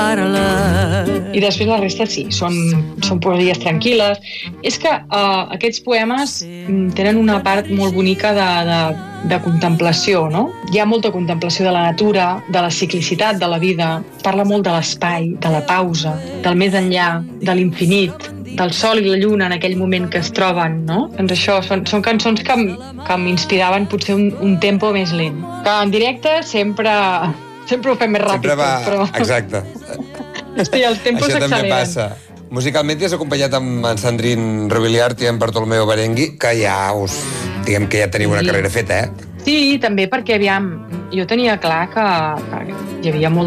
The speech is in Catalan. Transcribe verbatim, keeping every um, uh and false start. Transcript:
I després la resta sí, són, són poesies tranquil·les. És que uh, aquests poemes tenen una part molt bonica de, de, de contemplació, no? Hi ha molta contemplació de la natura, de la ciclicitat de la vida, parla molt de l'espai, de la pausa, del més enllà, de l'infinit, del sol i la lluna en aquell moment que es troben, no? Doncs això, són, són cançons que, que m'inspiraven potser un, un tempo més lent. Que en directe sempre, sempre ho fem més ràpid. Sempre va... Però... Exacte. Sí, els tempos Això també s'acceleren. passa. Musicalment t'hi has acompanyat amb en Sandrine Robiliart i en Bartolomeo Berengui, que ja us... diguem que ja teniu una Sí. carrera feta, eh? Sí, també perquè, aviam, jo tenia clar que, que hi havia molt